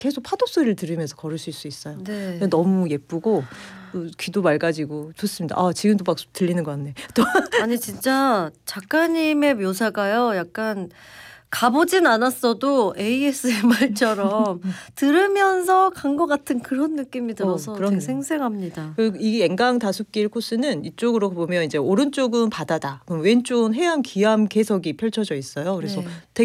계속 파도 소리를 들으면서 걸으실 수 있어요. 네. 너무 예쁘고 귀도 맑아지고 좋습니다. 지금도 막 들리는 것 같네. 또 아니 진짜 작가님의 묘사가요. 약간 가보진 않았어도 ASMR처럼 들으면서 간 것 같은 그런 느낌이 들어서 그럼요. 되게 생생합니다. 그리고 이 앵강 다숲길 코스는 이쪽으로 보면 이제 오른쪽은 바다다. 그럼 왼쪽은 해안 기암 개석이 펼쳐져 있어요. 그래서 네. 되게